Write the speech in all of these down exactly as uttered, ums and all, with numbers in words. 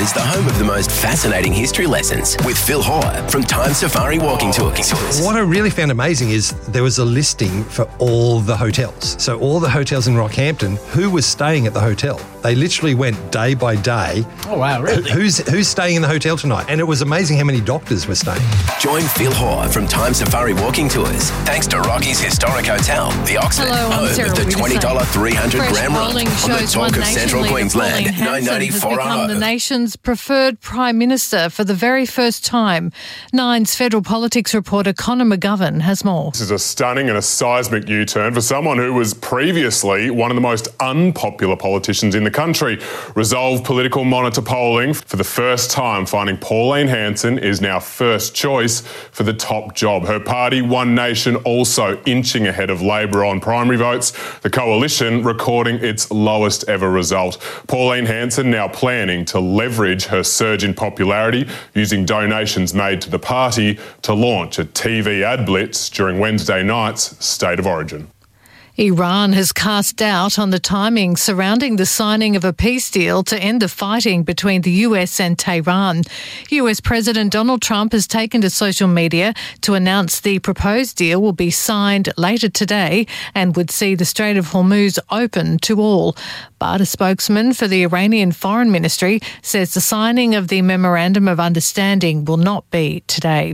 Australians the home of the most fascinating history lessons with Phil Hoare from Time Safari Walking Tours. What I really found amazing is there was a listing for all the hotels. So all the hotels in Rockhampton, who was staying at the hotel? They literally went day by day. Oh, wow, really? Who's who's staying in the hotel tonight? And it was amazing how many doctors were staying. Join Phil Hoare from Time Safari Walking Tours thanks to Rocky's Historic Hotel, the Oxford, Hello, I'm home Sarah of the twenty dollars three hundred Fresh gram run polling on the shows talk One of Nation Central leader Queensland, Pauline nine Hanson has ninety-four become the oh. nation's preferred Prime Minister for the very first time. Nine's federal politics reporter Connor McGovern has more. This is a stunning and a seismic U-turn for someone who was previously one of the most unpopular politicians in the country. Resolve Political Monitor polling for the first time finding Pauline Hanson is now first choice for the top job. Her party, One Nation, also inching ahead of Labor on primary votes. The coalition recording its lowest ever result. Pauline Hanson now planning to leverage her surge in popularity using donations made to the party to launch a T V ad blitz during Wednesday night's State of Origin. Iran has cast doubt on the timing surrounding the signing of a peace deal to end the fighting between the U S and Tehran. U S President Donald Trump has taken to social media to announce the proposed deal will be signed later today and would see the Strait of Hormuz open to all. But a spokesman for the Iranian Foreign Ministry says the signing of the Memorandum of Understanding will not be today.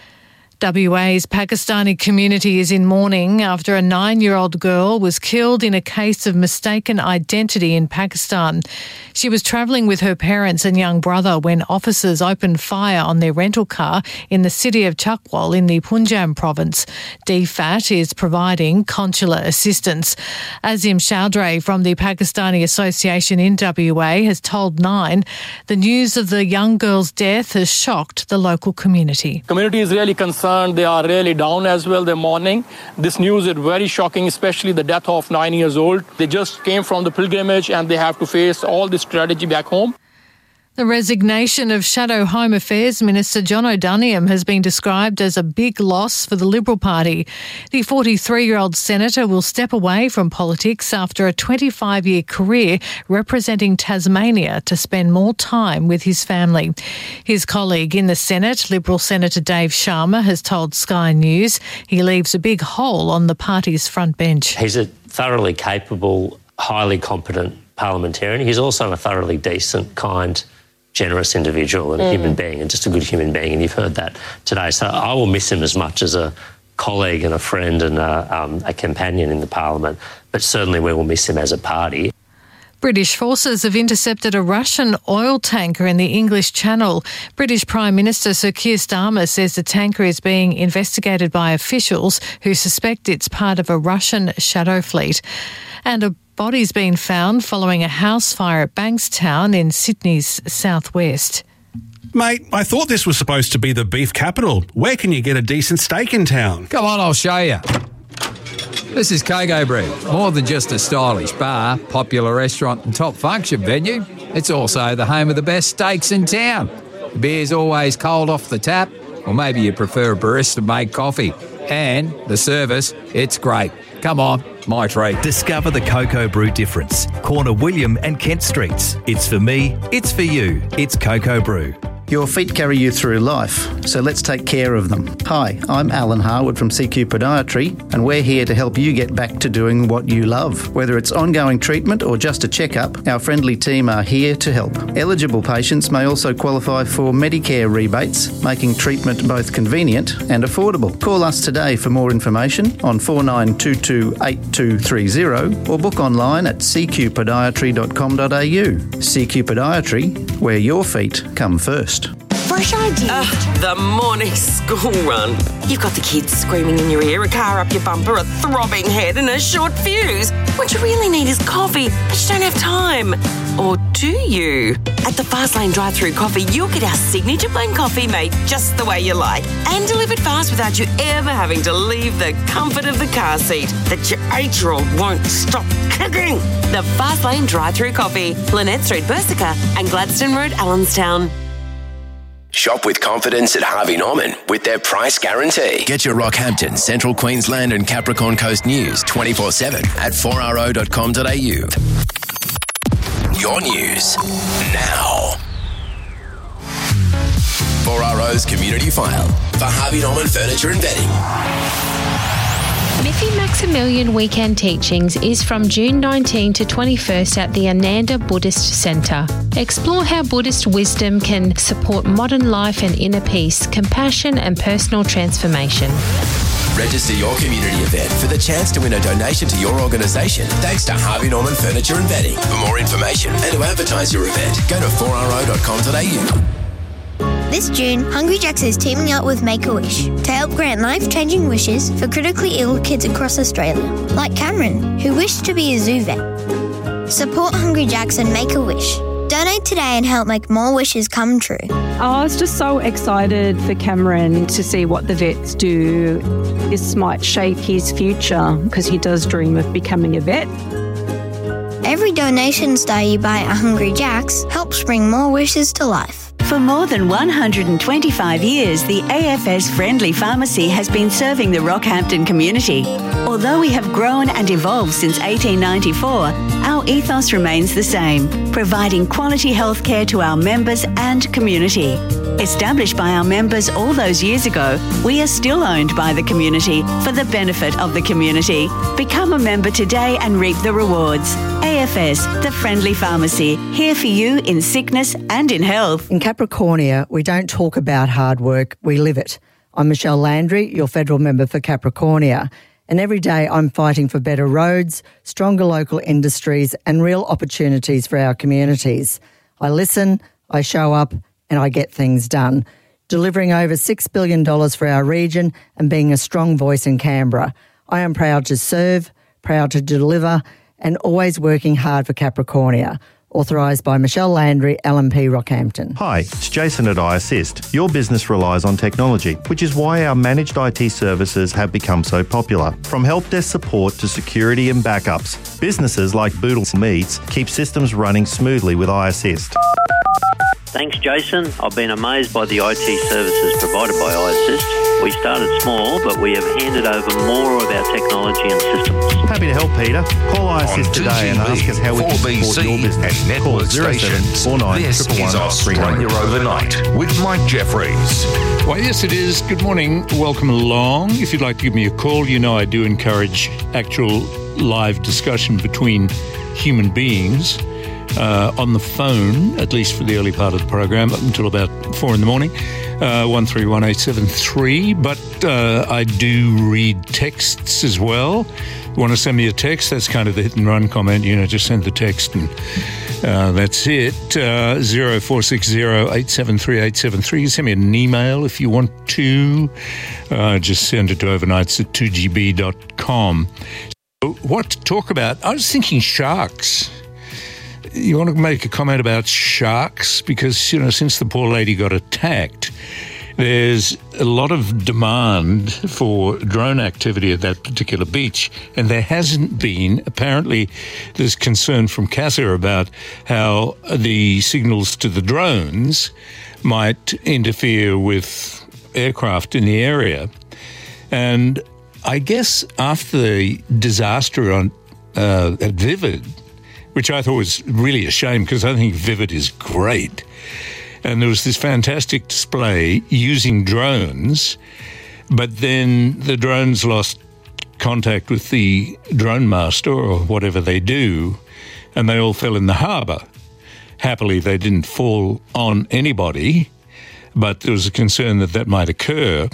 W A's Pakistani community is in mourning after a nine-year-old girl was killed in a case of mistaken identity in Pakistan. She was travelling with her parents and young brother when officers opened fire on their rental car in the city of Chakwal in the Punjab province. D F A T is providing consular assistance. Azim Chowdhury from the Pakistani Association in W A has told Nine the news of the young girl's death has shocked the local community. Community is really concerned. They are really down as well. They're mourning. This news is very shocking, especially the death of nine years old. They just came from the pilgrimage and they have to face all this tragedy back home. The resignation of Shadow Home Affairs Minister John O'Doniam has been described as a big loss for the Liberal Party. The forty-three-year-old senator will step away from politics after a twenty-five-year career representing Tasmania to spend more time with his family. His colleague in the Senate, Liberal Senator Dave Sharma, has told Sky News he leaves a big hole on the party's front bench. He's a thoroughly capable, highly competent parliamentarian. He's also a thoroughly decent, kind, generous individual and a mm. human being, and just a good human being, and you've heard that today. So I will miss him as much as a colleague and a friend and a, um, a companion in the parliament, but certainly we will miss him as a party. British forces have intercepted a Russian oil tanker in the English Channel. British Prime Minister Sir Keir Starmer says the tanker is being investigated by officials who suspect it's part of a Russian shadow fleet. And a body's been found following a house fire at Bankstown in Sydney's southwest. Mate, I thought this was supposed to be the beef capital. Where can you get a decent steak in town? Come on, I'll show you. This is Coco Brew. More than just a stylish bar, popular restaurant and top function venue, it's also the home of the best steaks in town. The beer's always cold off the tap, or maybe you prefer a barista-made coffee. And the service, it's great. Come on, my treat. Discover the Coco Brew difference. Corner William and Kent Streets. It's for me, it's for you. It's Coco Brew. Your feet carry you through life, so let's take care of them. Hi, I'm Alan Harwood from C Q Podiatry, and we're here to help you get back to doing what you love. Whether it's ongoing treatment or just a checkup, our friendly team are here to help. Eligible patients may also qualify for Medicare rebates, making treatment both convenient and affordable. Call us today for more information on four nine two two, eight two three zero or book online at c q podiatry dot com dot a u. C Q Podiatry, where your feet come first. Fresh idea. Uh, the morning school run. You've got the kids screaming in your ear, a car up your bumper, a throbbing head and a short fuse. What you really need is coffee, but you don't have time. Or do you? At the Fastlane drive-thru coffee, you'll get our signature blend coffee made just the way you like and delivered fast without you ever having to leave the comfort of the car seat that your eight-year-old won't stop kicking. The Fastlane drive-thru coffee, Lynette Street, Bersica and Gladstone Road, Allenstown. Shop with confidence at Harvey Norman with their price guarantee. Get your Rockhampton, Central Queensland and Capricorn Coast news twenty-four seven at four r o dot com dot a u. Your news now. four R O's Community File for Harvey Norman Furniture and Bedding. Miffy Maximilian Weekend Teachings is from June nineteenth to twenty-first at the Ananda Buddhist Centre. Explore how Buddhist wisdom can support modern life and inner peace, compassion and personal transformation. Register your community event for the chance to win a donation to your organisation thanks to Harvey Norman Furniture and Bedding. For more information and to advertise your event, go to four r o dot com dot a u. This June, Hungry Jack's is teaming up with Make-A-Wish to help grant life-changing wishes for critically ill kids across Australia, like Cameron, who wished to be a zoo vet. Support Hungry Jack's and Make-A-Wish. Donate today and help make more wishes come true. I was just so excited for Cameron to see what the vets do. This might shape his future because he does dream of becoming a vet. Every donation star you buy at Hungry Jack's helps bring more wishes to life. For more than one hundred twenty-five years, the A F S Friendly Pharmacy has been serving the Rockhampton community. Although we have grown and evolved since eighteen ninety-four, our ethos remains the same, providing quality healthcare to our members and community. Established by our members all those years ago, we are still owned by the community for the benefit of the community. Become a member today and reap the rewards. A F S, the Friendly Pharmacy, here for you in sickness and in health. In Capricornia, we don't talk about hard work, we live it. I'm Michelle Landry, your federal member for Capricornia, and every day I'm fighting for better roads, stronger local industries and real opportunities for our communities. I listen, I show up and I get things done, delivering over six billion dollars for our region and being a strong voice in Canberra. I am proud to serve, proud to deliver and always working hard for Capricornia. Authorised by Michelle Landry, L M P Rockhampton. Hi, it's Jason at iAssist. Your business relies on technology, which is why our managed I T services have become so popular. From help desk support to security and backups, businesses like Boodle Meats keep systems running smoothly with iAssist. Thanks, Jason. I've been amazed by the I T services provided by iAssist. We started small, but we have handed over more of our technology and systems. Happy to help, Peter. Call iAssist today and ask us how we can support your business. And network stations. This is Australia Overnight with Mike Jeffries. Well, yes, it is. Good morning. Welcome along. If you'd like to give me a call, you know I do encourage actual live discussion between human beings. Uh, on the phone, at least for the early part of the program, up until about four in the morning, uh, one three one eight seven three. But uh, I do read texts as well. You want to send me a text? That's kind of the hit and run comment. You know, just send the text and uh, that's it. Uh, zero four six zero eight seven three eight seven three. Send me an email if you want to. Uh, just send it to overnights at two g b dot com. So what to talk about? I was thinking sharks. You want to make a comment about sharks? Because, you know, since the poor lady got attacked, there's a lot of demand for drone activity at that particular beach, and there hasn't been. Apparently, there's concern from CASA about how the signals to the drones might interfere with aircraft in the area. And I guess after the disaster on uh, at Vivid, which I thought was really a shame because I think Vivid is great. And there was this fantastic display using drones, but then the drones lost contact with the drone master or whatever they do, and they all fell in the harbour. Happily, they didn't fall on anybody, but there was a concern that that might occur.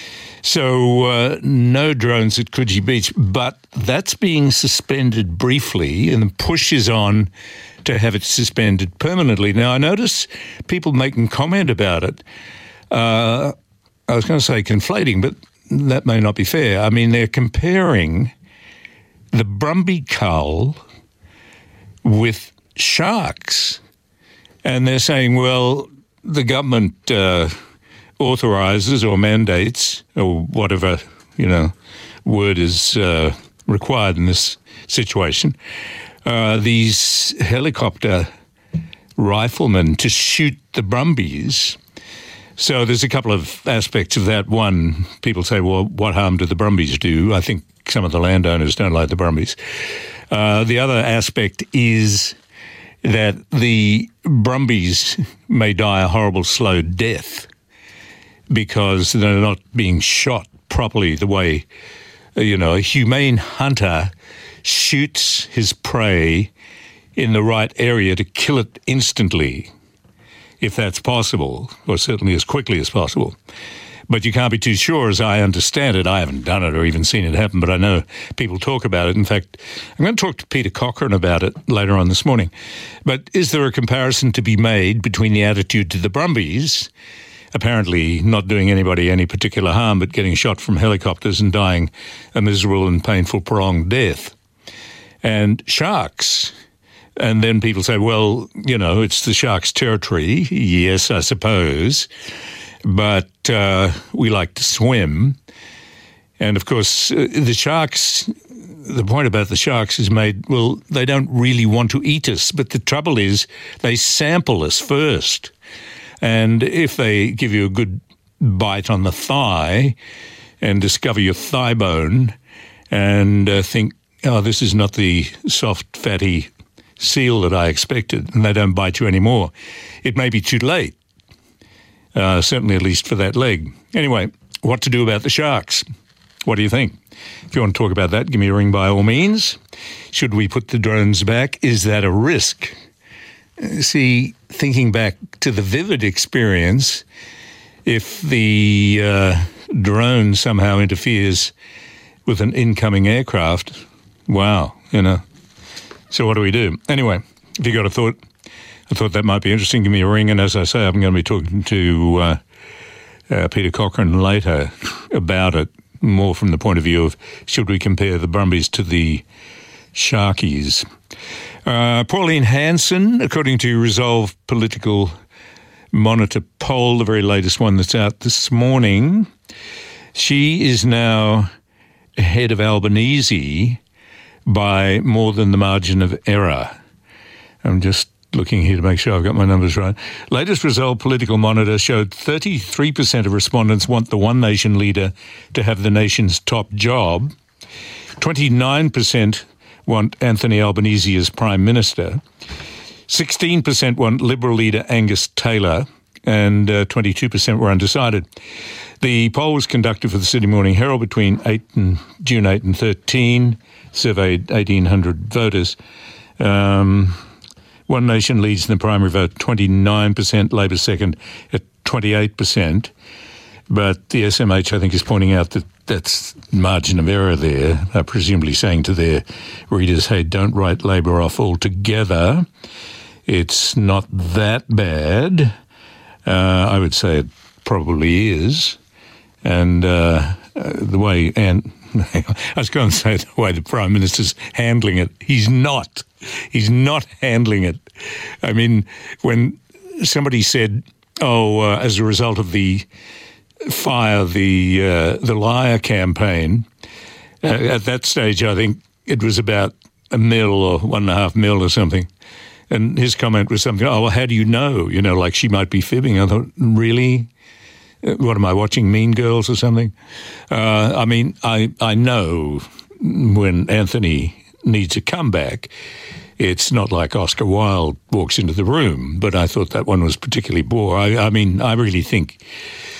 So uh, no drones at Coogee Beach, but that's being suspended briefly and the push is on to have it suspended permanently. Now, I notice people making comment about it. Uh, I was going to say conflating, but that may not be fair. I mean, they're comparing the Brumby cull with sharks. And they're saying, well, the government Uh, authorises or mandates or whatever, you know, word is uh, required in this situation, uh, these helicopter riflemen to shoot the Brumbies. So there's a couple of aspects of that. One, people say, well, what harm do the Brumbies do? I think some of the landowners don't like the Brumbies. Uh, the other aspect is that the Brumbies may die a horrible slow death because they're not being shot properly the way, you know, a humane hunter shoots his prey in the right area to kill it instantly, if that's possible, or certainly as quickly as possible. But you can't be too sure, as I understand it. I haven't done it or even seen it happen, but I know people talk about it. In fact, I'm going to talk to Peter Cochrane about it later on this morning. But is there a comparison to be made between the attitude to the Brumbies, apparently not doing anybody any particular harm, but getting shot from helicopters and dying a miserable and painful prolonged death, and sharks? And then people say, well, you know, it's the shark's territory. Yes, I suppose. But uh, we like to swim. And, of course, uh, the sharks, the point about the sharks is made, well, they don't really want to eat us. But the trouble is they sample us first. And if they give you a good bite on the thigh and discover your thigh bone and uh, think, oh, this is not the soft, fatty seal that I expected, and they don't bite you anymore, it may be too late, uh, certainly at least for that leg. Anyway, what to do about the sharks? What do you think? If you want to talk about that, give me a ring by all means. Should we put the drones back? Is that a risk? See, thinking back to the Vivid experience, if the uh, drone somehow interferes with an incoming aircraft, wow, you know. So what do we do? Anyway, if you got a thought, I thought that might be interesting, give me a ring. And as I say, I'm going to be talking to uh, uh, Peter Cochrane later about it, more from the point of view of should we compare the Brumbies to the Sharkies. Uh, Pauline Hanson, according to Resolve Political Monitor poll, the very latest one that's out this morning, she is now ahead of Albanese by more than the margin of error. I'm just looking here to make sure I've got my numbers right. Latest Resolve Political Monitor showed thirty-three percent of respondents want the One Nation leader to have the nation's top job. twenty-nine percent want Anthony Albanese as Prime Minister. sixteen percent want Liberal leader Angus Taylor, and uh, twenty-two percent were undecided. The poll was conducted for the Sydney Morning Herald between eight and June eighth and thirteen, surveyed eighteen hundred voters. Um, One Nation leads in the primary vote, twenty-nine percent, Labor second at twenty-eight percent. But the S M H, I think, is pointing out that that's margin of error there, uh, presumably saying to their readers, hey, don't write Labor off altogether. It's not that bad. Uh, I would say it probably is. And uh, uh, the way, and I was going to say the way the Prime Minister's handling it, he's not. He's not handling it. I mean, when somebody said, oh, uh, as a result of the fire, the uh, the liar campaign, uh, at that stage, I think it was about a mil or one and a half mil or something. And his comment was something, oh, well, how do you know? You know, like she might be fibbing. I thought, really? What am I watching, Mean Girls or something? Uh, I mean, I, I know when Anthony needs a comeback, it's not like Oscar Wilde walks into the room, but I thought that one was particularly poor. I, I mean, I really think